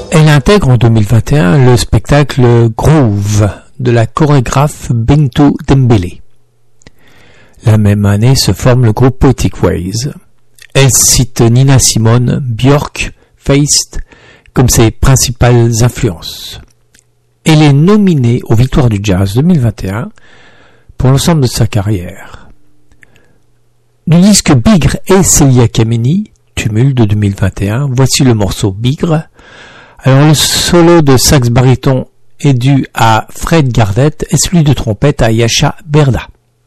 Elle intègre en 2021 le spectacle Groove de la chorégraphe Bintou Dembélé. La même année se forme le groupe Poetic Ways. Elle cite Nina Simone, Björk, Feist comme ses principales influences. Elle est nominée aux Victoires du Jazz 2021 pour l'ensemble de sa carrière. Du disque Bigre et Celia Kameni, Tumulte de 2021, voici le morceau Bigre. Alors le solo de sax baryton est dû à Fred Gardette et celui de trompette à Yasha Berda.